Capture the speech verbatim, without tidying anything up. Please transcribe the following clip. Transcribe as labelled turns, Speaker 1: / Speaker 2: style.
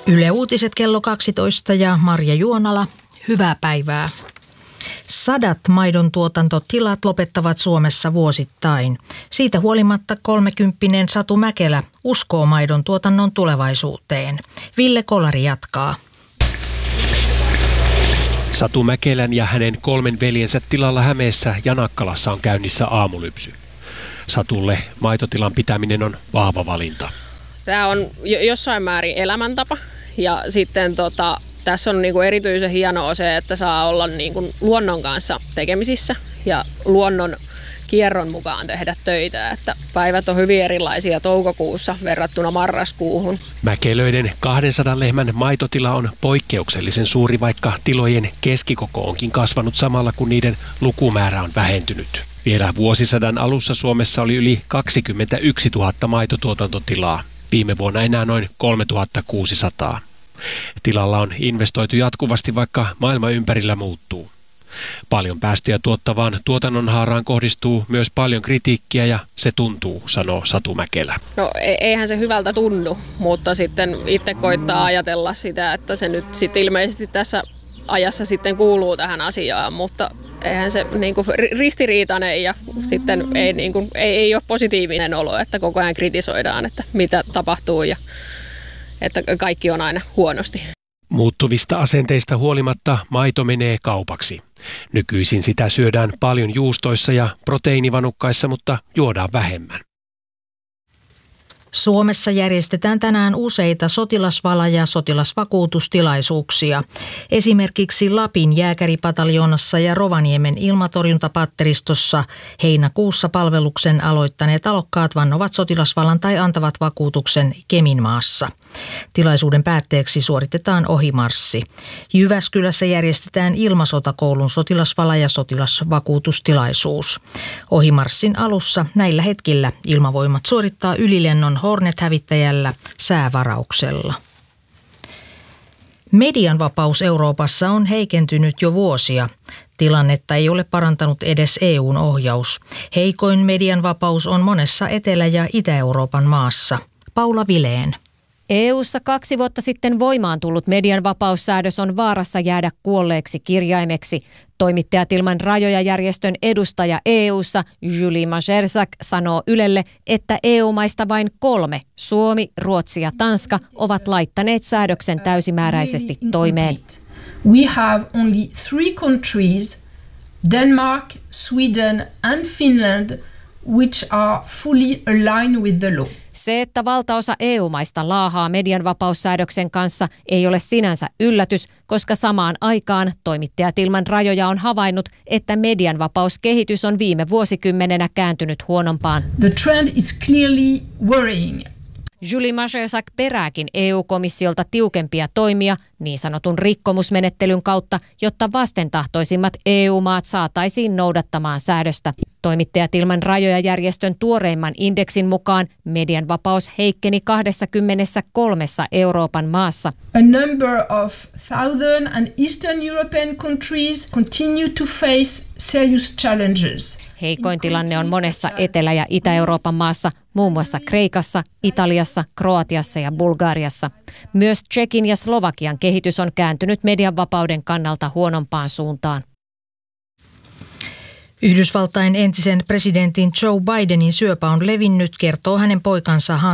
Speaker 1: Yle Uutiset kello kaksitoista ja Marja Juonala, hyvää päivää. Sadat maidon tuotantotilat lopettavat Suomessa vuosittain. Siitä huolimatta kolmekymppinen Satu Mäkelä uskoo maidon tuotannon tulevaisuuteen. Ville Kolari jatkaa.
Speaker 2: Satu Mäkelän ja hänen kolmen veljensä tilalla Hämeessä ja Nakkalassa on käynnissä aamulypsy. Satulle maitotilan pitäminen on vahva valinta.
Speaker 3: Tämä on jossain määrin elämäntapa ja sitten tota, tässä on niinku erityisen hienoa se, että saa olla niinku luonnon kanssa tekemisissä ja luonnon kierron mukaan tehdä töitä. Että päivät on hyvin erilaisia toukokuussa verrattuna marraskuuhun.
Speaker 2: Mäkelöiden kahdensadan lehmän maitotila on poikkeuksellisen suuri, vaikka tilojen keskikoko onkin kasvanut samalla kun niiden lukumäärä on vähentynyt. Vielä vuosisadan alussa Suomessa oli yli kaksikymmentäyksituhatta maitotuotantotilaa. Viime vuonna enää noin kolmetuhattakuusisataa. Tilalla on investoitu jatkuvasti, vaikka maailma ympärillä muuttuu. Paljon päästöjä tuottavaan tuotannonhaaraan kohdistuu myös paljon kritiikkiä ja se tuntuu, sanoo Satu Mäkelä.
Speaker 3: No eihän se hyvältä tunnu, mutta sitten itse koittaa ajatella sitä, että se nyt sitten ilmeisesti tässä ajassa sitten kuuluu tähän asiaan, mutta eihän se niin kuin ristiriitainen ja sitten ei, niin kuin, ei, ei ole positiivinen olo, että koko ajan kritisoidaan, että mitä tapahtuu ja että kaikki on aina huonosti.
Speaker 2: Muuttuvista asenteista huolimatta maito menee kaupaksi. Nykyisin sitä syödään paljon juustoissa ja proteiinivanukkaissa, mutta juodaan vähemmän.
Speaker 1: Suomessa järjestetään tänään useita sotilasvala- ja sotilasvakuutustilaisuuksia. Esimerkiksi Lapin jääkäripataljoonassa ja Rovaniemen ilmatorjuntapatteristossa heinäkuussa palveluksen aloittaneet alokkaat vannovat sotilasvalan tai antavat vakuutuksen Keminmaassa. Tilaisuuden päätteeksi suoritetaan ohimarssi. Jyväskylässä järjestetään ilmasotakoulun sotilasvala- ja sotilasvakuutustilaisuus. Ohimarssin alussa näillä hetkillä ilmavoimat suorittaa ylilennon Hornet-hävittäjällä säävarauksella. Median vapaus Euroopassa on heikentynyt jo vuosia. Tilannetta ei ole parantanut edes E U:n ohjaus. Heikoin median vapaus on monessa Etelä- ja Itä-Euroopan maassa. Paula Vileen.
Speaker 4: E U:ssa kaksi vuotta sitten voimaan tullut median vapaussäädös on vaarassa jäädä kuolleeksi kirjaimeksi. Toimittajat ilman rajoja järjestön edustaja E U:ssa Julie Majersak sanoo Ylelle, että E U-maista vain kolme, Suomi, Ruotsi ja Tanska, ovat laittaneet säädöksen täysimääräisesti toimeen.
Speaker 5: We have only three countries, Denmark, Sweden and Finland, which are fully aligned with the law.
Speaker 4: Se, että valtaosa E U-maista laahaa median vapaussäädöksen kanssa, ei ole sinänsä yllätys, koska samaan aikaan Toimittajat ilman rajoja on havainnut, että median vapauskehitys on viime vuosikymmenenä kääntynyt huonompaan.
Speaker 5: The trend is clearly worrying.
Speaker 4: Julie Majersak perääkin E U-komissiolta tiukempia toimia niin sanotun rikkomusmenettelyn kautta, jotta vastentahtoisimmat E U-maat saataisiin noudattamaan säädöstä. Toimittajat ilman rajoja järjestön tuoreimman indeksin mukaan median vapaus heikkeni kaksikymmentäkolme Euroopan maassa.
Speaker 5: A number of southern and eastern European countries continue to face serious challenges.
Speaker 4: Heikoin tilanne on monessa Etelä- ja Itä-Euroopan maassa, muun muassa Kreikassa, Italiassa, Kroatiassa ja Bulgariassa. Myös Tšekin ja Slovakian kehitys on kääntynyt median vapauden kannalta huonompaan suuntaan.
Speaker 1: Yhdysvaltain entisen presidentin Joe Bidenin syöpä on levinnyt, kertoo hänen poikansa Hunter